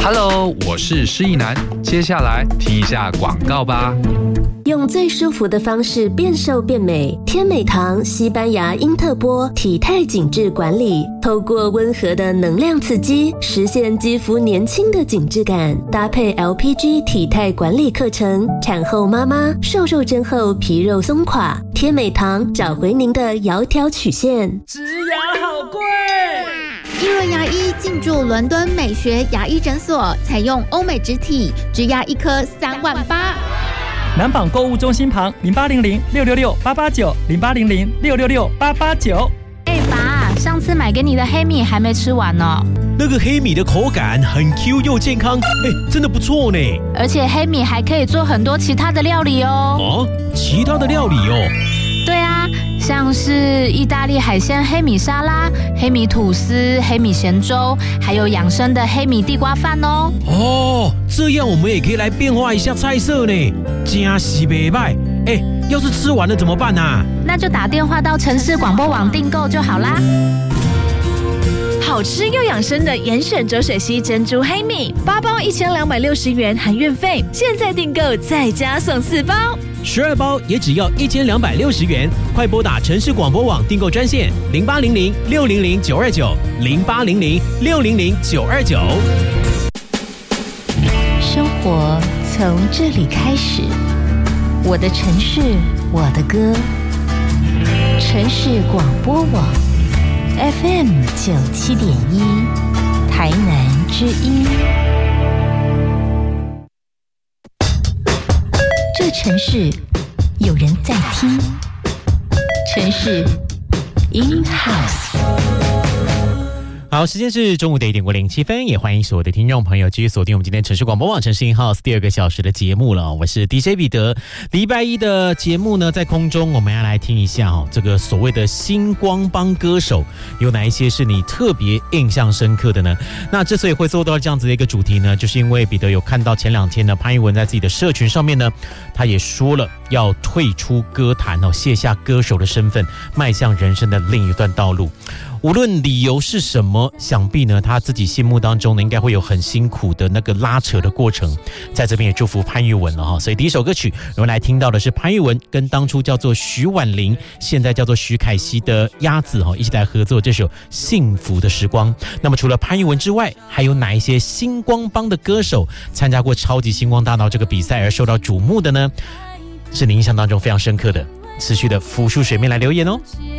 Hello， 我是施意男，接下来听一下广告吧。 用最舒服的方式变瘦变美，天美堂西班牙因特波体态紧致管理，透过温和的能量刺激，实现肌肤年轻的紧致感。搭配 LPG 体态管理课程，产后妈妈瘦肉针后皮肉松垮，天美堂找回您的窈窕曲线。 植牙好贵。 一轮牙医进驻伦敦美学牙医诊所，采用欧美植体，植牙一颗3万8。 南纺购物中心旁0800-666-889 0800-666-889。 爸，上次买给你的黑米还没吃完呢。 那个黑米的口感很 Q 又健康，真的不错呢。 而且黑米还可以做很多其他的料理哦。 哦，其他的料理哦？ 对啊，像是意大利海鲜黑米沙拉、黑米吐司、黑米咸粥，还有养生的黑米地瓜饭哦。 哦，这样我们也可以来变化一下菜色呢，真是袂歹。要是吃完了怎么办啊？ 那就打电话到城市广播网订购就好啦。 好吃又养生的严选浊水溪珍珠黑米，8包1260元含运费，现在订购再加送4包 ，12包也只要1260元，快拨打城市广播网订购专线0800-600-929 0800-600-929。 生活从这里开始，我的城市，我的歌，城市广播网 FM 97.1，台南之音。这城市有人在听，城市 in house。 好，时间是中午的1点过07分，也欢迎所有的听众朋友继续锁定我们今天城市广播网城市 in house 第2个小时的节目了。我是 DJ 彼得。礼拜一的节目呢，在空中我们要来听一下这个所谓的星光帮歌手有哪一些是你特别印象深刻的呢？那之所以会做到这样子的一个主题呢，就是因为彼得有看到前2天呢，潘裕文在自己的社群上面呢，他也说了要退出歌坛卸下歌手的身份，迈向人生的另一段道路。无论理由是什么，想必呢他自己心目当中呢应该会有很辛苦的那个拉扯的过程。在这边也祝福潘裕文了哈。所以第一首歌曲我们来听到的是潘裕文跟当初叫做徐婉玲，现在叫做徐凯熙的鸭子一起来合作这首《幸福的时光》。那么除了潘裕文之外，还有哪一些星光帮的歌手参加过超级星光大道这个比赛而受到瞩目的呢？是你印象当中非常深刻的，持续的浮出水面来留言哦。